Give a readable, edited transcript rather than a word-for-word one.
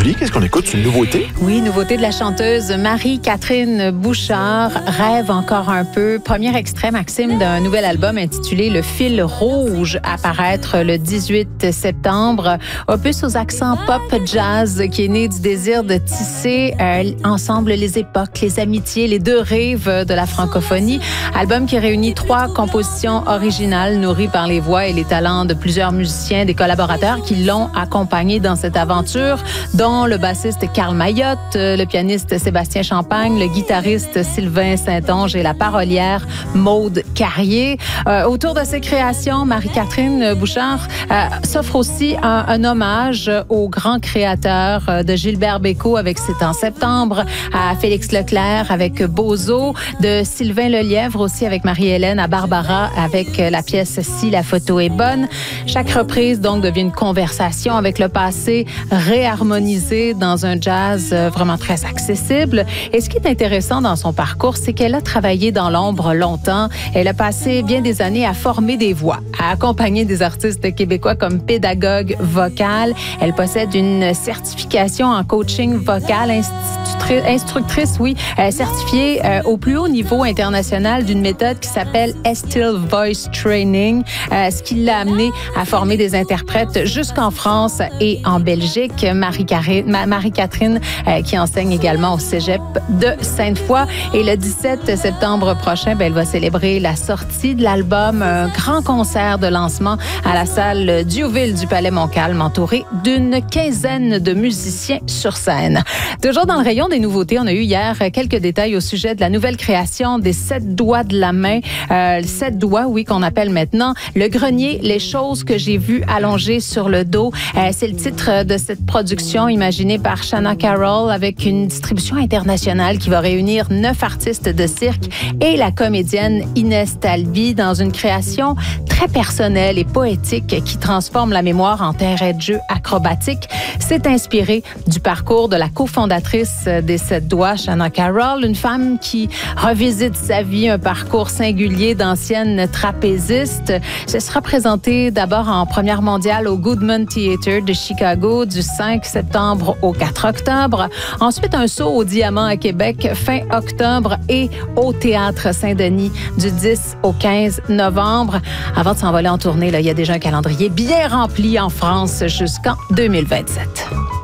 Julie, qu'est-ce qu'on écoute? C'est une nouveauté? Oui, nouveauté de la chanteuse Marie-Catherine Bouchard, Rêve encore un peu. Premier extrait, Maxime, d'un nouvel album intitulé Le fil rouge, à paraître le 18 septembre. Opus aux accents pop-jazz qui est né du désir de tisser ensemble les époques, les amitiés, les deux rives de la francophonie. Album qui réunit 3 compositions originales nourries par les voix et les talents de plusieurs musiciens, des collaborateurs qui l'ont accompagné dans cette aventure, dont le bassiste Carl Mayotte, le pianiste Sébastien Champagne, le guitariste Sylvain Saint-Onge et la parolière Maude Carrier. Autour de ces créations, Marie-Catherine Bouchard s'offre aussi un hommage au grand créateur de Gilbert Bécaud avec C'est en septembre, à Félix Leclerc avec Bozo, de Sylvain Lelièvre aussi avec Marie-Hélène, à Barbara avec la pièce Si la photo est bonne. Chaque reprise donc devient une conversation avec le passé réharmonisé dans un jazz vraiment très accessible. Et ce qui est intéressant dans son parcours, c'est qu'elle a travaillé dans l'ombre longtemps. Elle a passé bien des années à former des voix, à accompagner des artistes québécois comme pédagogue vocale. Elle possède une certification en coaching vocal, instructrice, certifiée au plus haut niveau international d'une méthode qui s'appelle Estill Voice Training, ce qui l'a amené à former des interprètes jusqu'en France et en Belgique. Marie-Catherine qui enseigne également au Cégep de Sainte-Foy. Et le 17 septembre prochain, elle va célébrer la sortie de l'album, un grand concert de lancement à la salle Diouville du Palais Montcalm, entouré d'une quinzaine de musiciens sur scène. Toujours dans le rayon des nouveautés, on a eu hier quelques détails au sujet de la nouvelle création des 7 doigts de la main. 7 doigts, oui, qu'on appelle maintenant le grenier, les choses que j'ai vues allongées sur le dos. C'est le titre de cette production imaginée par Shanna Carroll avec une distribution internationale qui va réunir 9 artistes de cirque et la comédienne Inès Talby dans une création très personnelle et poétique qui transforme la mémoire en terrain de jeu acrobatique. C'est inspiré du parcours de la cofondatrice des 7 doigts, Shanna Carroll, une femme qui revisite sa vie, un parcours singulier d'ancienne trapéziste. Ce sera présenté d'abord en première mondiale au Goodman Theatre de Chicago du 5 septembre au 4 octobre. Ensuite, un saut au Diamant à Québec fin octobre et au Théâtre Saint-Denis du 10 au 15 novembre. Avant de s'envoler en tournée, il y a déjà un calendrier bien rempli en France jusqu'en 2027.